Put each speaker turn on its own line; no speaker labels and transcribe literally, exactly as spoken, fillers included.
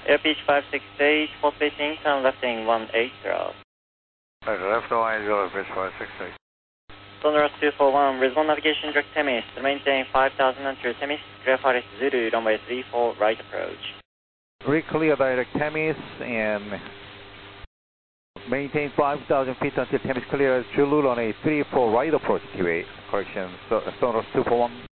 Airpeak five six eight, full spacing, turn left in one eight zero.
Right, left one eight zero, Airpeak five six eight.
Sonorous two four one, resume navigation direct Temis, maintain five thousand two Temis, clear for Zulu, runway three four, right approach.
Re-clear direct Temis and maintain five thousand feet until Temis clears Zulu, runway three four, right approach T V. Correction, so, Sonorous two four one.